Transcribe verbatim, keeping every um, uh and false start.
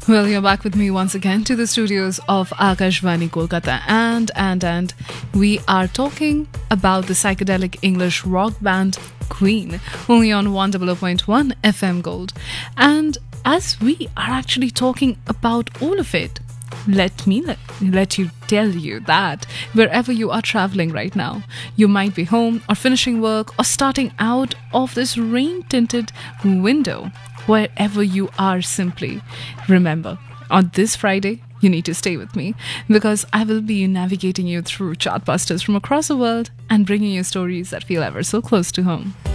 Well, you're back with me once again to the studios of Akashvani Kolkata, and and and we are talking about the psychedelic English rock band Queen, only on one hundred point one F M Gold. And as we are actually talking about all of it, let me let, let you tell you that wherever you are traveling right now, you might be home or finishing work or starting out of this rain-tinted window. Wherever you are, simply remember, on this Friday, you need to stay with me because I will be navigating you through chartbusters from across the world and bringing you stories that feel ever so close to home.